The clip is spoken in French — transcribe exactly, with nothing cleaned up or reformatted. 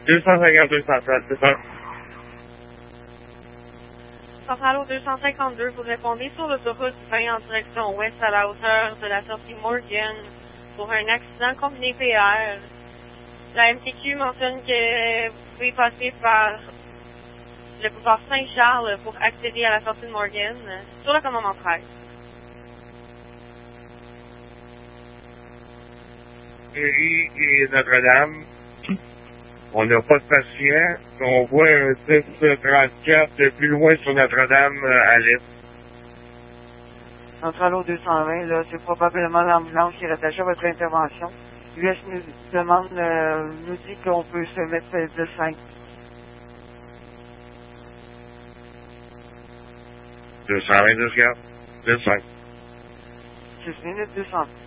deux cent cinquante-deux centrale, c'est ça. Centrale au deux cent cinquante-deux, vous répondez sur l'autoroute vingt en direction ouest à la hauteur de la sortie Morgan pour un accident combiné P R. La M T Q mentionne que vous pouvez passer par le boulevard Saint-Charles pour accéder à la sortie de Morgan sur le commandement treize. Mairie et Notre-Dame. On n'a pas de patient. On voit un six trente-quatre plus loin sur Notre-Dame à l'est. Centrale au deux cent vingt, là, c'est probablement l'ambulance qui est rattachée à votre intervention. U S nous demande, euh, nous dit qu'on peut se mettre de cinq. deux cent vingt, deux cent cinq. six minutes deux cents.